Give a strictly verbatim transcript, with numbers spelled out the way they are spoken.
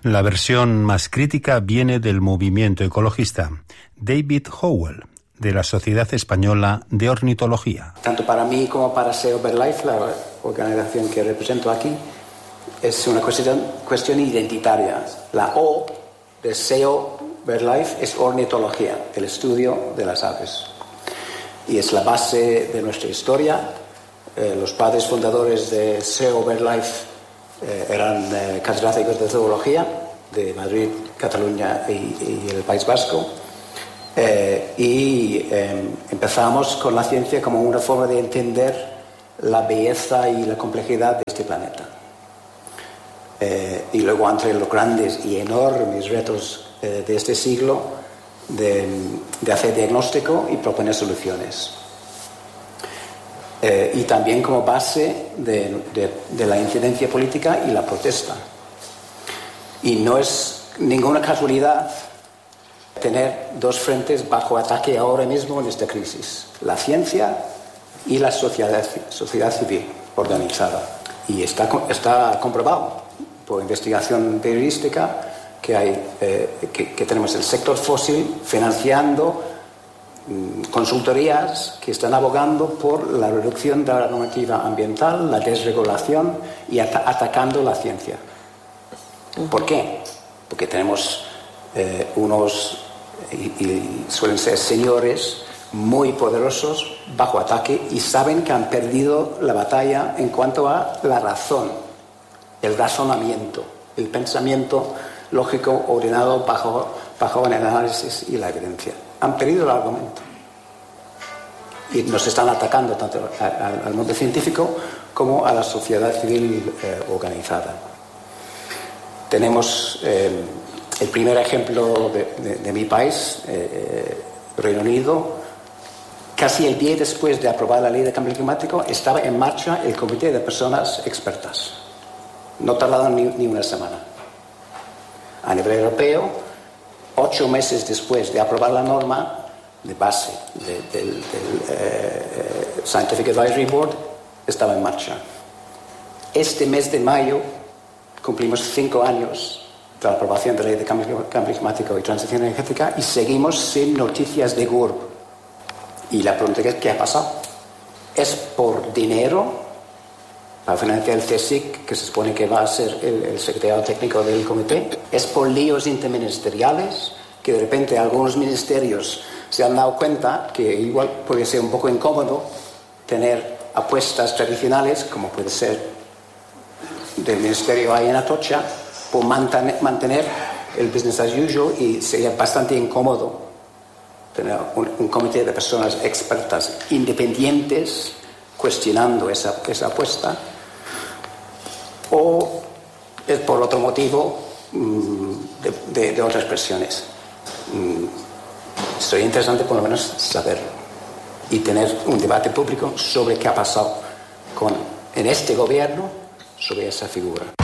La versión más crítica viene del movimiento ecologista. David Howell, de la Sociedad Española de Ornitología. Tanto para mí como para S E O BirdLife, la organización que represento aquí, es una cuestión, cuestión identitaria. La O de S E O BirdLife es ornitología, el estudio de las aves. Y es la base de nuestra historia. Eh, los padres fundadores de S E O BirdLife eh, eran eh, catedráticos de zoología de Madrid, Cataluña y, y el País Vasco. Eh, y eh, empezamos con la ciencia como una forma de entender la belleza y la complejidad de este planeta. Eh, y luego, entre los grandes y enormes retos eh, de este siglo, de, de hacer diagnóstico y proponer soluciones. Eh, y también como base de, de, de la incidencia política y la protesta. Y no es ninguna casualidad tener dos frentes bajo ataque ahora mismo en esta crisis: la ciencia y la sociedad, sociedad civil organizada. Y está, está comprobado por investigación periodística que, hay, eh, que, que tenemos el sector fósil financiando mm, consultorías que están abogando por la reducción de la normativa ambiental, la desregulación y at atacando la ciencia. ¿Por qué? Porque tenemos eh, unos, y, y suelen ser señores muy poderosos bajo ataque y saben que han perdido la batalla en cuanto a la razón, el razonamiento, el pensamiento lógico ordenado bajo, bajo el análisis y la evidencia. Han perdido el argumento. Y nos están atacando tanto al, al mundo científico como a la sociedad civil eh, organizada. Tenemos eh, el primer ejemplo de, de, de mi país, eh, Reino Unido. Casi el día después de aprobar la ley de cambio climático estaba en marcha el comité de personas expertas. No tardaron ni, ni una semana. A nivel europeo, ocho meses después de aprobar la norma de base de, del, del eh, Scientific Advisory Board, estaba en marcha. Este mes de mayo cumplimos cinco años de la aprobación de la ley de cambio, cambio climático y transición energética y seguimos sin noticias de G U R B. Y la pregunta es: ¿qué ha pasado? ¿Es por dinero para financiar el C S I C, que se supone que va a ser el, el secretario técnico del comité? ¿Es por líos interministeriales, que de repente algunos ministerios se han dado cuenta que igual puede ser un poco incómodo tener apuestas tradicionales, como puede ser del ministerio ahí en Atocha, por mantener, mantener el business as usual, y sería bastante incómodo tener un, un comité de personas expertas independientes cuestionando esa, esa apuesta? ¿O es por otro motivo mmm, de, de, de otras presiones? Mm, sería interesante por lo menos saberlo y tener un debate público sobre qué ha pasado con, en este gobierno sobre esa figura.